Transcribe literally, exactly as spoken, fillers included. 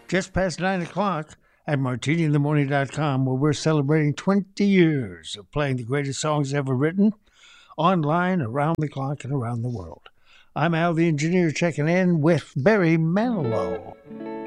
Just past nine o'clock at martini in the morning dot com, where we're celebrating twenty years of playing the greatest songs ever written, online, around the clock, and around the world. I'm Al the Engineer checking in with Barry Manilow.